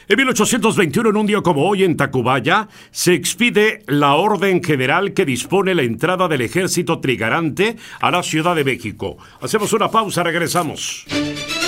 En 1821, en un día como hoy, en Tacubaya, se expide la orden general que dispone la entrada del ejército trigarante a la Ciudad de México. Hacemos una pausa, regresamos.